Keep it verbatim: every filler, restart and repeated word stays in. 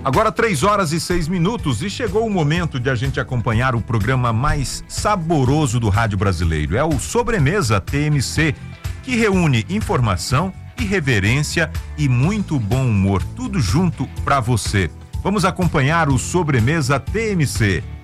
Agora três horas e seis minutos e chegou o momento de a gente acompanhar o programa mais saboroso do rádio brasileiro. É o Sobremesa T M C, que reúne informação, irreverência e muito bom humor, tudo junto pra você. Vamos acompanhar o Sobremesa T M C.